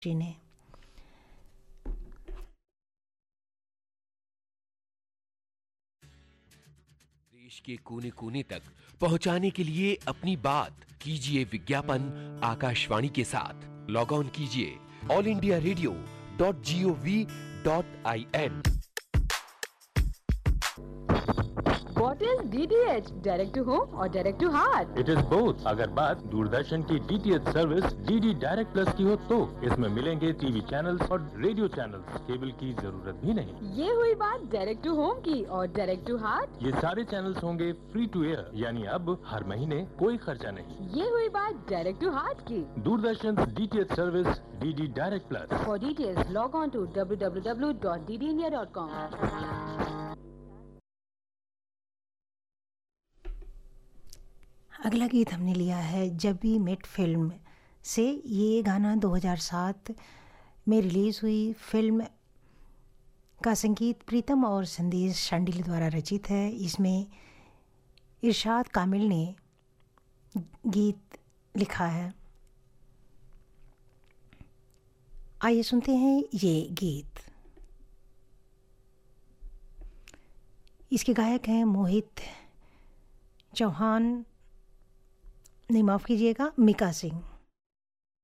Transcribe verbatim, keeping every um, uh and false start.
जी ने। देश के कोने कोने तक पहुंचाने के लिए अपनी बात कीजिए विज्ञापन आकाशवाणी के साथ। लॉग ऑन कीजिए all India radio dot G O V dot I N. What is D T H? Direct to home or direct to heart? It is both. अगर बात दूरदर्शन की D T H service D D direct plus की हो तो इसमें मिलेंगे TV channels और radio channels. Cable की जरूरत भी नहीं। ये हुई बात डायरेक्ट टू होम की। और डायरेक्ट टू हार्ट, ये सारे चैनल्स होंगे फ्री टू एयर, यानी अब हर महीने कोई खर्चा नहीं। ये हुई बात डायरेक्ट टू हार्ट की। Doordarshan D T H service D D direct plus. For details, log on to w w w dot d d india dot com. अगला गीत हमने लिया है जब वी मेट फिल्म से। ये गाना दो हज़ार सात में रिलीज़ हुई फिल्म का संगीत प्रीतम और संदेश शांडिल द्वारा रचित है। इसमें इरशाद कामिल ने गीत लिखा है। आइए सुनते हैं ये गीत। इसके गायक हैं मोहित चौहान, नहीं माफ़ कीजिएगा, मीका सिंह।